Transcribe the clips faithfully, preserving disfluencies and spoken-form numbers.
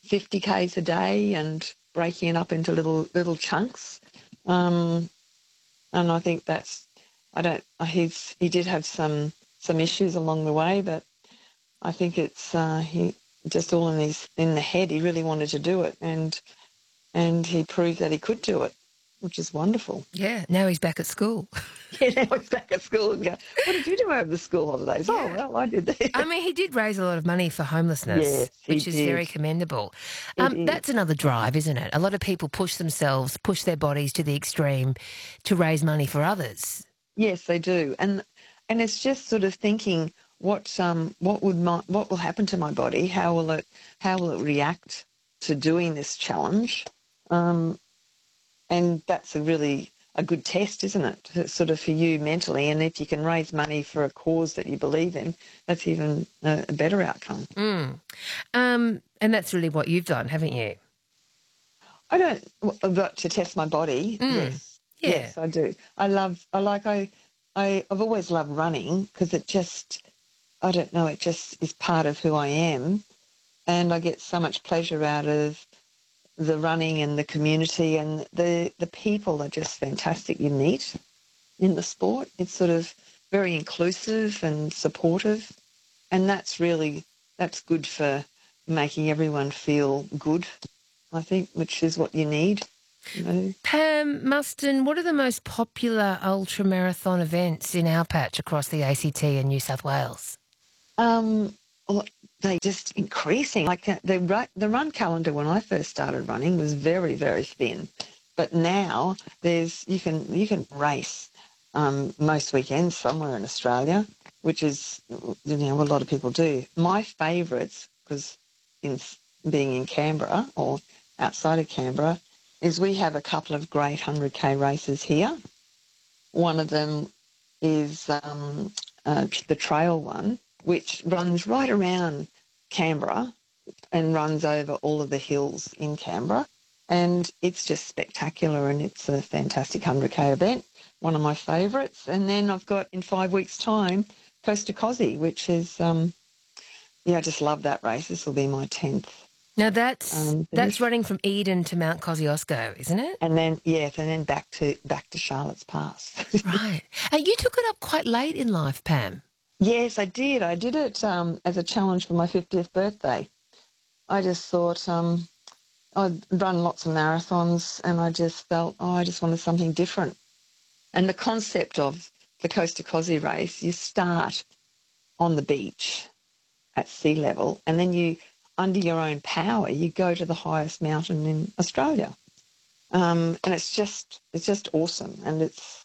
fifty Ks a day and breaking it up into little little chunks. Um, and I think that's, I don't, he's, he did have some, some issues along the way, but I think it's uh, he just all in his, in the head. He really wanted to do it, and and he proved that he could do it, which is wonderful. Yeah, now he's back at school. Yeah, now he's back at school and go, what did you do over the school holidays? Yeah. Oh, well, I did that. I mean, he did raise a lot of money for homelessness, Yes, he which is did. very commendable. It Um, is. that's another drive, isn't it? A lot of people push themselves, push their bodies to the extreme to raise money for others. Yes, they do. And and it's just sort of thinking, what um what would my what will happen to my body? How will it how will it react to doing this challenge? Um, and that's a really a good test, isn't it? It's sort of for you mentally. And if you can raise money for a cause that you believe in, that's even a, a better outcome. Mm. Um, and that's really what you've done, haven't you? I don't, I've got to test my body. Mm. Yes. Yeah. Yes, I do. I love, I like, I, I, I've always loved running because it just, I don't know, it just is part of who I am. And I get so much pleasure out of the running and the community, and the, the people are just fantastic you meet in the sport. It's sort of very inclusive and supportive. And that's really, that's good for making everyone feel good, I think, which is what you need. You know? Pam Muston, what are the most popular ultramarathon events in our patch across the A C T and New South Wales? Um, well, they just increasing. Like the, the the run calendar when I first started running was very, very thin, but now there's you can you can race um, most weekends somewhere in Australia, which is, you know, a lot of people do. My favourites, because in being in Canberra or outside of Canberra, is we have a couple of great one hundred K races here. One of them is um, uh, the trail one, which runs right around Canberra and runs over all of the hills in Canberra. And it's just spectacular, and it's a fantastic one hundred K event, one of my favourites. And then I've got, in five weeks' time, Coast Cozzy, which is, um, yeah, I just love that race. This will be my tenth. Now that's Um, that's running from Eden to Mount Kosciuszko, isn't it? And then, yes, and then back to back to Charlotte's Pass. Right. And you took it up quite late in life, Pam. Yes, I did. I did it um, as a challenge for my fiftieth birthday. I just thought um, I'd run lots of marathons, and I just felt, oh, I just wanted something different. And the concept of the Coast to Cozzy race, you start on the beach at sea level, and then you, under your own power, you go to the highest mountain in Australia. Um, and it's just, it's just awesome. And it's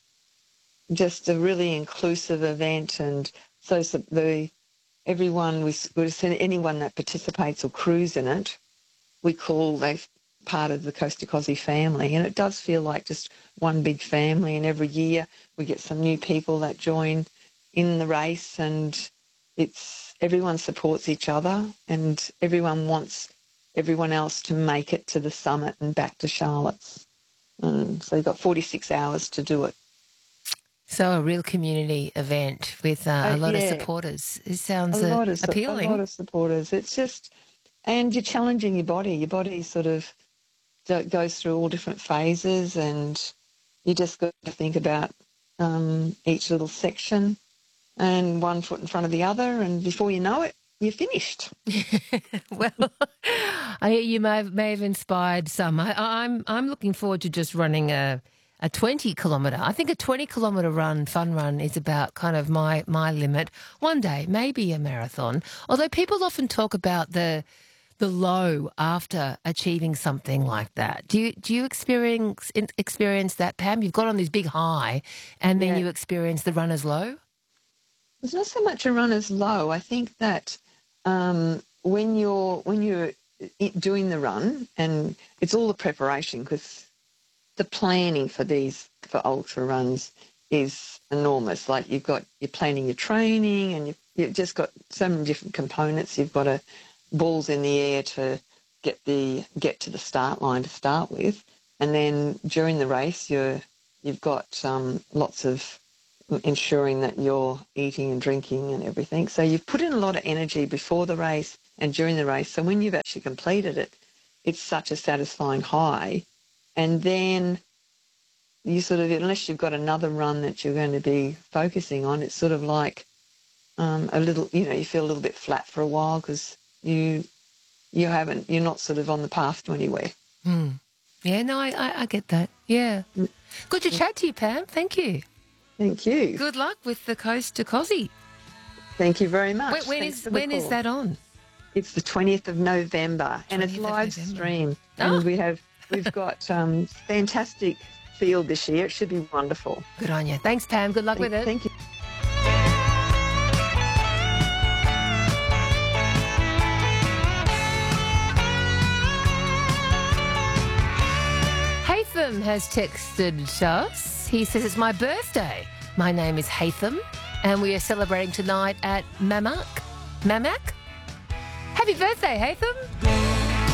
just a really inclusive event. And so the everyone, we would send anyone that participates or crews in it, we call they part of the Coast to Cozzy family. And it does feel like just one big family. And every year we get some new people that join in the race, and it's everyone supports each other, and everyone wants everyone else to make it to the summit and back to Charlotte's. Um, so you've got forty-six hours to do it. So a real community event with uh, a Uh, lot yeah. of supporters. It sounds A uh, lot of su- appealing. A lot of supporters. It's just, and you're challenging your body. Your body sort of do- goes through all different phases, and you just got to think about um, each little section, and one foot in front of the other, and before you know it, you're finished. Well, I hear you may have, may have inspired some. I, I'm I'm looking forward to just running a a twenty kilometre. I think a twenty kilometre run, fun run, is about kind of my my limit. One day, maybe a marathon. Although people often talk about the the low after achieving something like that. Do you do you experience experience that, Pam? You've got on this big high, and then Yeah. you experience the runner's low. It's not so much a runner's low. I think that um, when you're when you're i- doing the run, and it's all the preparation, because the planning for these for ultra runs is enormous. Like you've got you're planning your training, and you've, you've just got so many different components. You've got to balls in the air to get the get to the start line to start with, and then during the race, you're you've got um, lots of ensuring that you're eating and drinking and everything. So you've put in a lot of energy before the race and during the race. So when you've actually completed it, it's such a satisfying high. And then you sort of, unless you've got another run that you're going to be focusing on, it's sort of like um, a little, you know, you feel a little bit flat for a while because you you haven't, you're not sort of on the path to anywhere. Mm. Yeah, no, I, I, I get that. Yeah. Good to chat to you, Pam. Thank you. Thank you. Good luck with the Coast to Cosy. Thank you very much. When, when is when is that on? It's the twentieth of November, and it's live stream. And Oh. we have we've got um, fantastic field this year. It should be wonderful. Good on you. Thanks, Pam. Good luck Thank, with it. thank you. Hatham has texted us. He says, it's my birthday. My name is Hatham, and we are celebrating tonight at Mamak. Mamak? Happy birthday, Hatham.